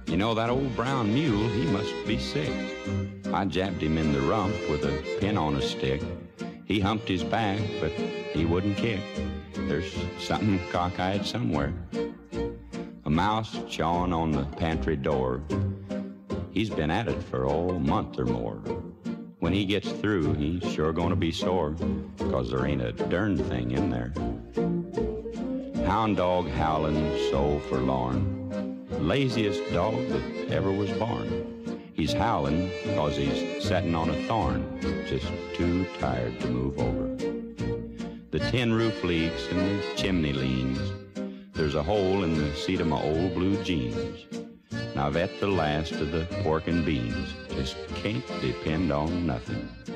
You know, that old brown mule, he must be sick. I jabbed him in the rump with a pin on a stick. He humped his back, but he wouldn't kick. There's something cockeyed somewhere. A mouse chawing on the pantry door. He's been at it for a month or more. When he gets through, he's sure gonna be sore, 'cause there ain't a darn thing in there. Hound dog howling so forlorn, laziest dog that ever was born. He's howling 'cause he's setting on a thorn, just too tired to move over. The tin roof leaks and the chimney leans. There's a hole in the seat of my old blue jeans. Now I've ate the last of the pork and beans. Just can't depend on nothing.